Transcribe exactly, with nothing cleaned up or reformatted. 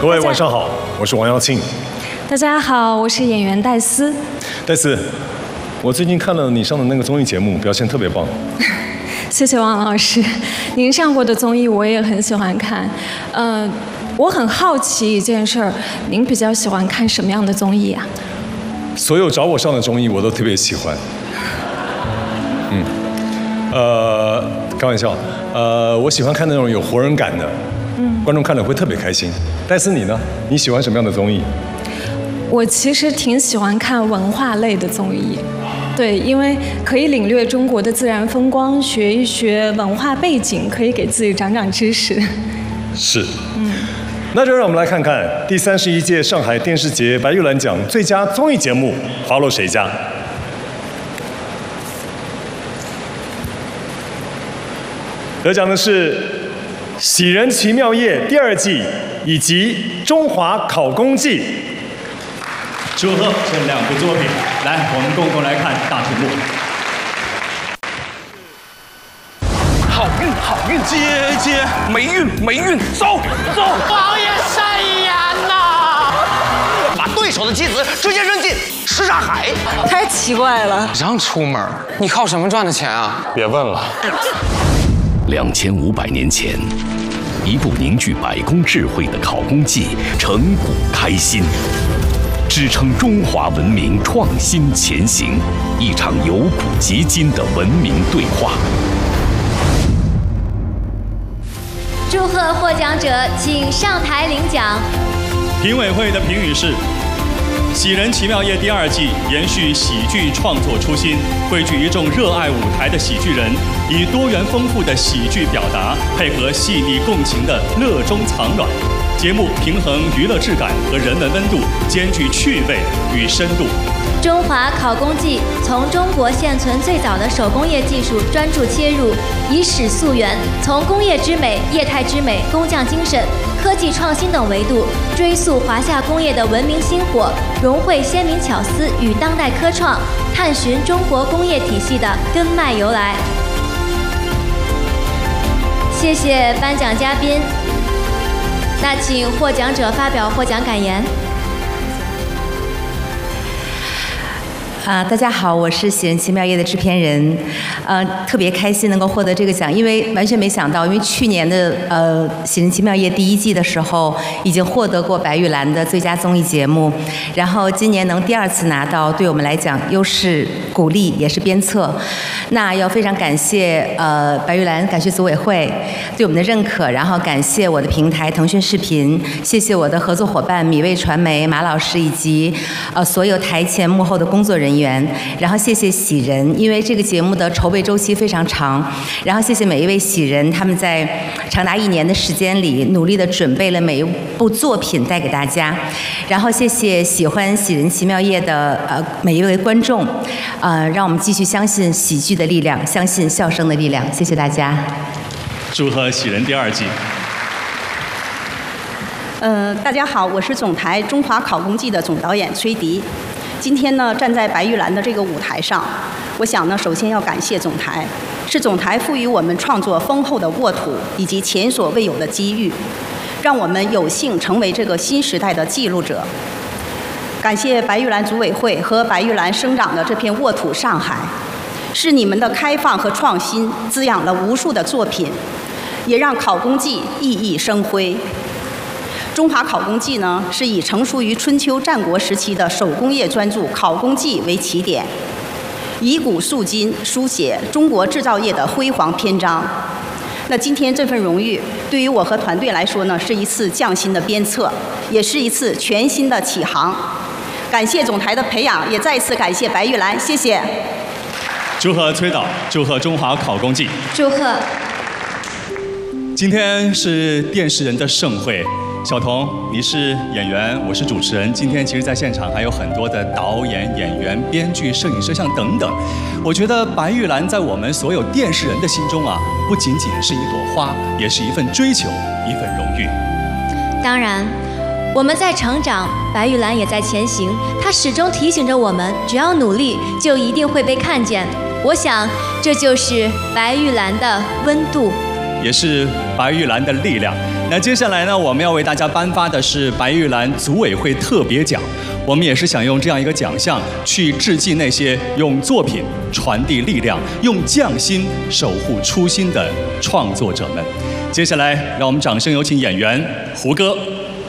各位晚上好，我是王耀庆。 大家好，我是演员戴思。 戴思，我最近看了你上的那个综艺节目，表现特别棒。 谢谢王老师，您上过的综艺我也很喜欢看。呃，我很好奇一件事儿，您比较喜欢看什么样的综艺啊？ 所有找我上的综艺我都特别喜欢。嗯，呃，开玩笑，呃，我喜欢看那种有活人感的，嗯，观众看了会特别开心。戴思你呢？你喜欢什么样的综艺？ 我其实挺喜欢看文化类的综艺。对，因为可以领略中国的自然风光，学一学文化背景，可以给自己长长知识。 是，嗯，那就让我们来看看第三十一届上海电视节白玉兰奖最佳综艺节目花落谁家。得奖的是《喜人奇妙夜》第二季以及《中华考公记》。 祝贺这两部作品！来，我们共同来看大屏幕。 好运，好运，接接，霉运，霉运，走走！ 王爷慎言呐！ 把对手的棋子直接扔进什刹海， 太奇怪了。 让出门，你靠什么赚的钱啊？ 别问了。 两千五百年前，一部凝聚百工智慧的考公记成古开新。支撑中华文明创新前行，一场由古及今的文明对话。 祝贺获奖者，请上台领奖。 评委会的评语是：《喜人奇妙夜》第二季延续喜剧创作初心，汇聚一众热爱舞台的喜剧人，以多元丰富的喜剧表达，配合细腻共情的乐中藏软。节目平衡娱乐质感和人文温度，兼具趣味与深度。 中华考公记从中国现存最早的手工业技术专注切入，以史溯源，从工业之美、业态之美、工匠精神、科技创新等维度，追溯华夏工业的文明薪火，融汇鲜明巧思与当代科创，探寻中国工业体系的根脉由来。谢谢颁奖嘉宾。那请获奖者发表获奖感言。 啊、呃，大家好，我是《喜人奇妙夜》的制片人，呃，特别开心能够获得这个奖，因为完全没想到，因为去年的呃《喜人奇妙夜》第一季的时候已经获得过白玉兰的最佳综艺节目，然后今年能第二次拿到，对我们来讲又是鼓励，也是鞭策。那要非常感谢呃白玉兰，感谢组委会对我们的认可，然后感谢我的平台腾讯视频，谢谢我的合作伙伴米味传媒马老师以及呃所有台前幕后的工作人员，然后谢谢喜人，因为这个节目的筹备周期非常长，然后谢谢每一位喜人，他们在长达一年的时间里努力的准备了每一部作品带给大家，然后谢谢喜欢喜人奇妙夜的呃每一位观众，呃让我们继续相信喜剧的力量，相信笑声的力量，谢谢大家。 祝贺喜人第二季。 呃，大家好，我是总台《中华考公记》的总导演崔迪。今天呢，站在白玉兰的这个舞台上，我想呢，首先要感谢总台，是总台赋予我们创作丰厚的沃土以及前所未有的机遇，让我们有幸成为这个新时代的记录者。感谢白玉兰组委会和白玉兰生长的这片沃土上海，是你们的开放和创新滋养了无数的作品，也让考公记熠熠生辉。中华考公记呢，是以成熟于春秋战国时期的手工业专著《考公记》为起点，以古述今，书写中国制造业的辉煌篇章。那今天这份荣誉，对于我和团队来说呢，是一次匠心的鞭策，也是一次全新的起航。感谢总台的培养，也再次感谢白玉兰，谢谢。 祝贺崔导，祝贺中华考公记， 祝贺。 今天是电视人的盛会。小童，你是演员，我是主持人。今天其实，在现场还有很多的导演、演员、编剧、摄影、摄像等等。我觉得白玉兰在我们所有电视人的心中啊，不仅仅是一朵花，也是一份追求，一份荣誉。 当然，我们在成长，白玉兰也在前行。她始终提醒着我们，只要努力，就一定会被看见。我想，这就是白玉兰的温度。 也是白玉兰的力量。那接下来呢，我们要为大家颁发的是白玉兰组委会特别奖。我们也是想用这样一个奖项去致敬那些用作品传递力量、用匠心守护初心的创作者们。接下来，让我们掌声有请演员胡歌。